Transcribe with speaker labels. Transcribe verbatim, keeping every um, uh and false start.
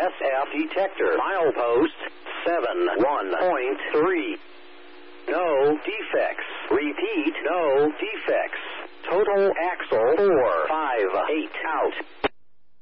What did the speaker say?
Speaker 1: S F detector. Milepost seven one point three. No defects. Repeat, no defects. Total axle four five eight out.